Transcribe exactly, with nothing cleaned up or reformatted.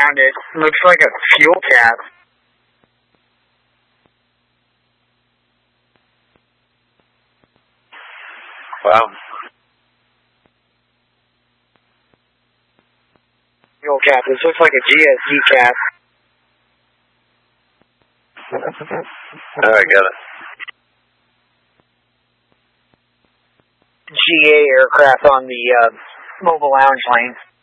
around it. Looks like a fuel cap. Wow. Fuel cap. This looks like a G S D cap. Oh, I got it. G A aircraft on the uh, mobile lounge lane.